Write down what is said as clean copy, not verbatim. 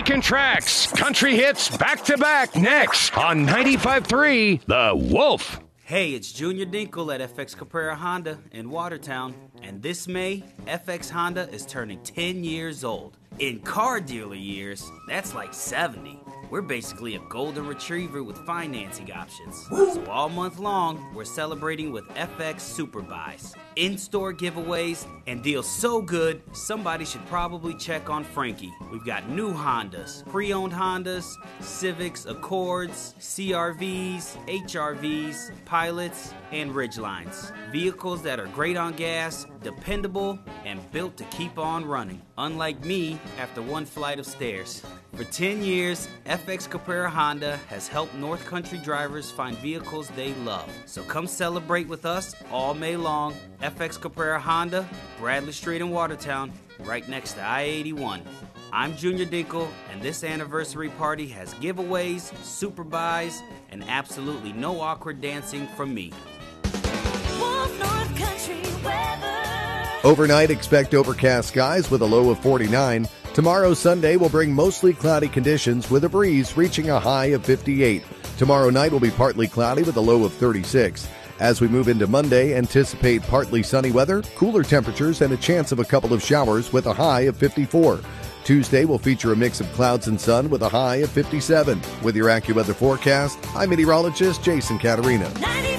Breaking tracks, country hits back to back next on 95.3 The Wolf. Hey, it's Junior Dinkle at FX Caprera Honda in Watertown, and this May, FX Honda is turning 10 years old. In car dealer years, that's like 70. We're basically a golden retriever with financing options. So all month long, we're celebrating with FX Super Buys, in-store giveaways, and deals so good, somebody should probably check on Frankie. We've got new Hondas, pre-owned Hondas, Civics, Accords, CRVs, HRVs, Pilots, and Ridgelines. Vehicles that are great on gas, dependable, and built to keep on running. Unlike me, after one flight of stairs. For 10 years, FX Caprera Honda has helped North Country drivers find vehicles they love. So come celebrate with us all May long. FX Caprera Honda, Bradley Street in Watertown, right next to I-81. I'm Junior Dinkle, and this anniversary party has giveaways, super buys, and absolutely no awkward dancing from me. Wolf North Country weather. Overnight, expect overcast skies with a low of 49. Tomorrow, Sunday, will bring mostly cloudy conditions with a breeze reaching a high of 58. Tomorrow night will be partly cloudy with a low of 36. As we move into Monday, anticipate partly sunny weather, cooler temperatures, and a chance of a couple of showers with a high of 54. Tuesday will feature a mix of clouds and sun with a high of 57. With your AccuWeather forecast, I'm meteorologist Jason Caterina.